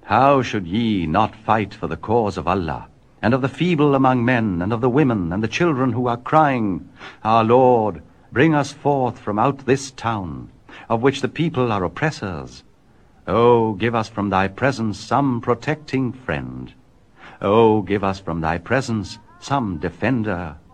How should ye not fight for the cause of Allah, and of the feeble among men, and of the women, and the children who are crying, Our Lord, bring us forth from out this town, of which the people are oppressors. O give us from thy presence some protecting friend. O give us from thy presence some defender.